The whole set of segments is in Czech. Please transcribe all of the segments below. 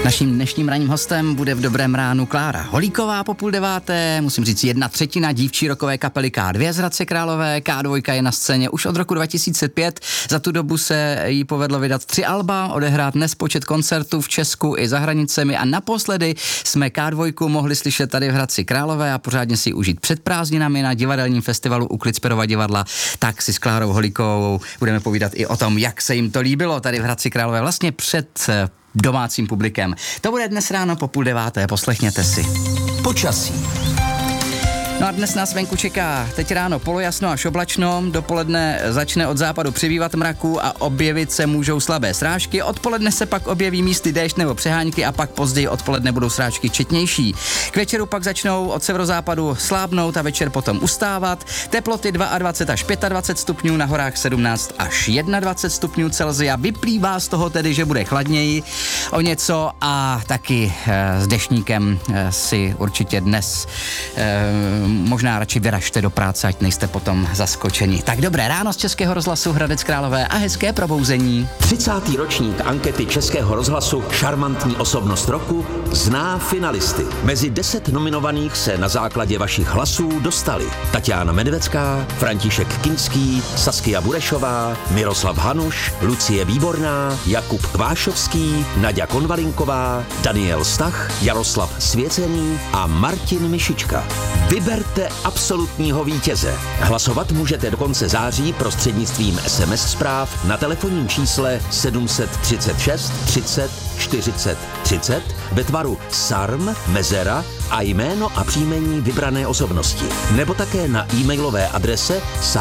Naším dnešním ranním hostem bude v Dobrém ránu Klára Holíková po 8:30, musím říct 1/3 dívčí rockové kapely K2 z Hradce Králové. K2 je na scéně už od roku 2005, za tu dobu se jí povedlo vydat 3 alba, odehrát nespočet koncertů v Česku i za hranicemi a naposledy jsme K2 mohli slyšet tady v Hradci Králové a pořádně si ji užít před prázdninami na divadelním festivalu u Klitsperova divadla. Tak si s Klárou Holíkovou budeme povídat i o tom, jak se jim to líbilo tady v Hradci Králové, vlastně před domácím publikem. To bude dnes ráno po 8:30, poslechněte si. Počasí. No a dnes nás venku čeká teď ráno polojasno až oblačno, dopoledne začne od západu přibývat mraku a objevit se můžou slabé srážky, odpoledne se pak objeví místy déšť nebo přehánky a pak později odpoledne budou srážky četnější. K večeru pak začnou od severozápadu slábnout a večer potom ustávat, teploty 22 až 25 stupňů, na horách 17 až 21 stupňů Celsia, vyplývá z toho tedy, že bude chladněji o něco a taky s deštníkem si určitě dnes možná radši vyražte do práce, ať nejste potom zaskočeni. Tak dobré ráno z Českého rozhlasu Hradec Králové a hezké probouzení. 30. ročník ankety Českého rozhlasu Šarmantní osobnost roku zná finalisty. Mezi 10 nominovaných se na základě vašich hlasů dostali Tatiana Medvecká, František Kinský, Saskia Burešová, Miroslav Hanuš, Lucie Výborná, Jakub Kvášovský, Naďa Konvalinková, Daniel Stach, Jaroslav Svěcený a Martin Mišička. Vyberte absolutního vítěze. Hlasovat můžete do konce září prostřednictvím SMS zpráv na telefonním čísle 736 30 40 30 ve tvaru SARM, mezera a jméno a příjmení vybrané osobnosti. Nebo také na e-mailové adrese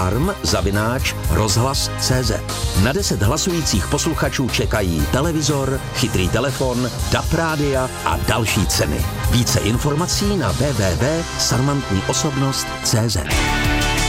sarm@rozhlas.cz. Na 10 hlasujících posluchačů čekají televizor, chytrý telefon, DAB rádia a další ceny. Více informací na www.sarmantniosobnost.cz.